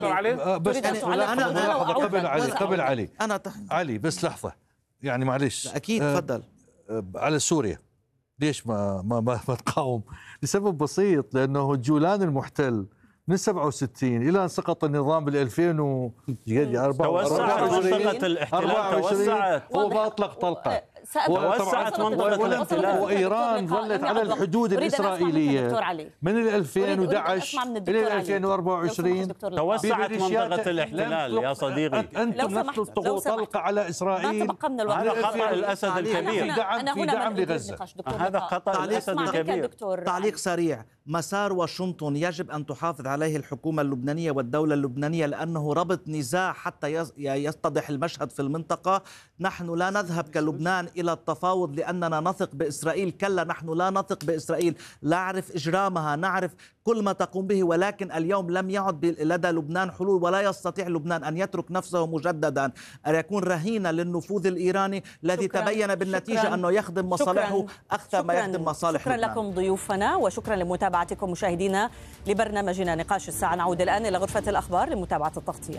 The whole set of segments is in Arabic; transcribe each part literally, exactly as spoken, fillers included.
عليه؟ بس أنا أنا لحظة قبل علي قبل علي أنا علي بس لحظة يعني معلش أكيد تفضل. أه على سوريا ليش ما ما ما, ما تقاوم؟ لسبب بسيط، لأنه الجولان المحتل من سبعة وستين إلى أن سقط النظام بال ألفين وأربعة توسعت منطقة الاحتلال، توسعت هو ما أطلق طلقة، توسعت منطقة الاحتلال، وإيران ظلت على الحدود الإسرائيلية من ألفين وأحد عشر إلى ألفين وأربعة وعشرين. توسعت منطقة الاحتلال يا صديقي. أنتم لم تطلقوا طلقة على إسرائيل. هذا خطأ الأسد الكبير. في دعم في دعم لغزة. هذا خطأ الأسد الكبير. تعليق سريع. مسار واشنطن يجب أن تحافظ عليه الحكومة اللبنانية والدولة اللبنانية، لأنه ربط نزاع حتى يتضح المشهد في المنطقة. نحن لا نذهب كلبنان إلى التفاوض لأننا نثق بإسرائيل، كلا نحن لا نثق بإسرائيل، نعرف إجرامها، نعرف كل ما تقوم به، ولكن اليوم لم يعد لدى لبنان حلول، ولا يستطيع لبنان أن يترك نفسه مجددا أن يكون رهينة للنفوذ الإيراني الذي تبين بالنتيجة شكراً. أنه يخدم مصالحه أكثر ما يخدم مصالح شكرا لبنان. لكم ضيوفنا، وشكرا لمتابعتكم مشاهدينا لبرنامجنا نقاش الساعة. نعود الآن إلى غرفة الأخبار لمتابعة التغطية.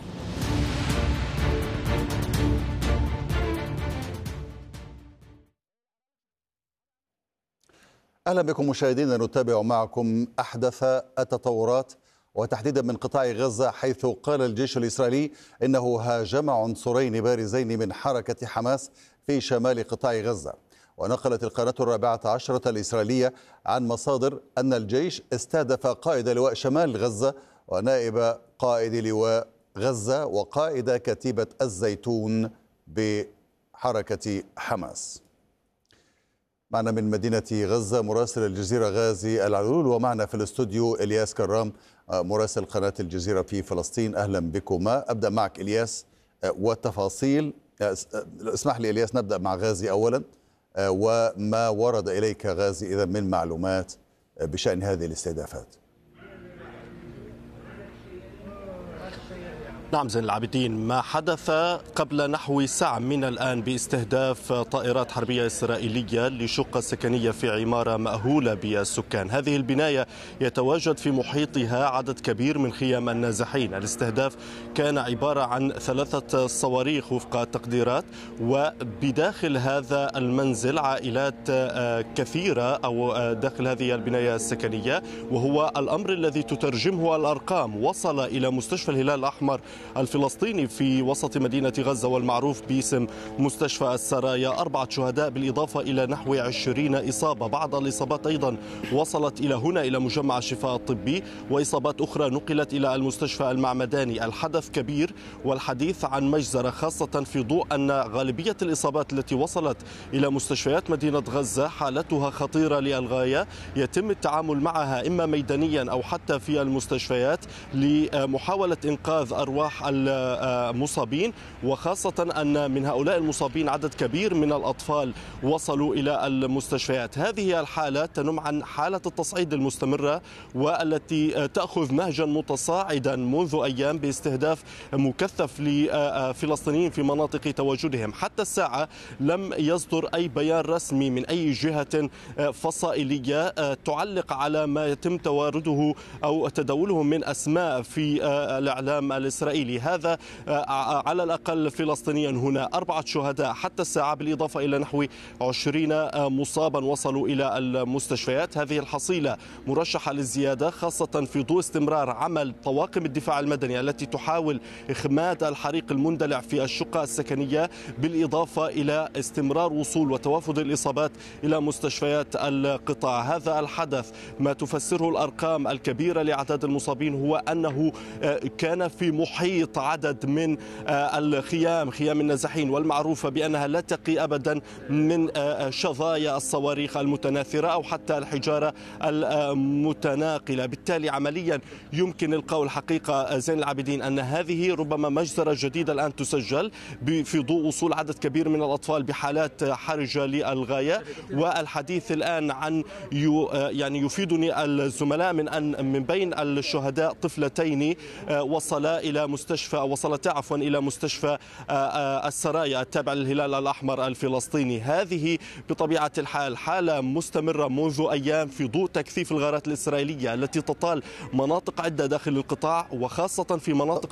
أهلا بكم مشاهدينا، نتابع معكم أحدث التطورات وتحديدا من قطاع غزة، حيث قال الجيش الإسرائيلي إنه هاجم عنصرين بارزين من حركة حماس في شمال قطاع غزة. ونقلت القناة الرابعة عشرة الإسرائيلية عن مصادر أن الجيش استهدف قائد لواء شمال غزة ونائب قائد لواء غزة وقائد كتيبة الزيتون بحركة حماس. معنا من مدينة غزة مراسل الجزيرة غازي العلول، ومعنا في الاستوديو إلياس كرام مراسل قناة الجزيرة في فلسطين. أهلا بكما. أبدأ معك إلياس والتفاصيل. اسمح لي إلياس نبدأ مع غازي أولا، وما ورد إليك غازي إذا من معلومات بشأن هذه الاستهدافات. نعم زين العابدين، ما حدث قبل نحو ساعة من الآن باستهداف طائرات حربية إسرائيلية لشقة سكنية في عمارة مأهولة بالسكان. هذه البناية يتواجد في محيطها عدد كبير من خيام النازحين. الاستهداف كان عبارة عن ثلاثة صواريخ وفق التقديرات، وبداخل هذا المنزل عائلات كثيرة أو داخل هذه البناية السكنية، وهو الأمر الذي تترجمه الأرقام. وصل إلى مستشفى الهلال الأحمر الفلسطيني في وسط مدينة غزة والمعروف باسم مستشفى السرايا أربعة شهداء بالإضافة إلى نحو عشرين إصابة. بعض الإصابات أيضا وصلت إلى هنا إلى مجمع الشفاء الطبي، وإصابات أخرى نقلت إلى المستشفى المعمداني. الحدث كبير والحديث عن مجزرة، خاصة في ضوء أن غالبية الإصابات التي وصلت إلى مستشفيات مدينة غزة حالتها خطيرة للغاية. يتم التعامل معها إما ميدانيا أو حتى في المستشفيات لمحاولة إنقاذ أرواح المصابين، وخاصة أن من هؤلاء المصابين عدد كبير من الأطفال وصلوا إلى المستشفيات. هذه الحالة تنم عن حالة التصعيد المستمرة والتي تأخذ نهجا متصاعدا منذ أيام باستهداف مكثف لفلسطينيين في مناطق تواجدهم. حتى الساعة لم يصدر أي بيان رسمي من أي جهة فصائلية تعلق على ما يتم توارده أو تداوله من أسماء في الإعلام الإسرائيلي. هذا على الأقل فلسطينيا هنا أربعة شهداء حتى الساعة، بالإضافة إلى نحو عشرين مصابا وصلوا إلى المستشفيات. هذه الحصيلة مرشحة للزيادة، خاصة في ضوء استمرار عمل طواقم الدفاع المدني التي تحاول إخماد الحريق المندلع في الشقة السكنية، بالإضافة إلى استمرار وصول وتوافد الإصابات إلى مستشفيات القطاع. هذا الحدث ما تفسره الأرقام الكبيرة لأعداد المصابين هو أنه كان في محيط عدد من الخيام، خيام النازحين، والمعروفة بأنها لا تقي أبدا من شظايا الصواريخ المتناثرة أو حتى الحجارة المتناقلة. بالتالي عمليا يمكن القول حقيقة زين العابدين أن هذه ربما مجزرة جديدة الآن تسجل في ضوء وصول عدد كبير من الأطفال بحالات حرجة للغاية. والحديث الآن عن يعني يفيدني الزملاء من أن من بين الشهداء طفلتين وصلا إلى مستشفى وصلتا عفوا إلى مستشفى السرايا التابع للهلال الأحمر الفلسطيني. هذه بطبيعة الحال حالة مستمرة منذ أيام في ضوء تكثيف الغارات الإسرائيلية التي تطال مناطق عدة داخل القطاع، وخاصة في مناطق